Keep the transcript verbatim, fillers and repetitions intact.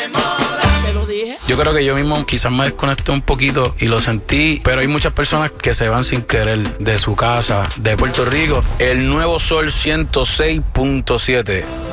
de moda. Te lo dije. Yo creo que yo mismo quizás me desconecté un poquito y lo sentí, pero hay muchas personas que se van sin querer de su casa, de Puerto Rico. El nuevo Sol ciento seis punto siete.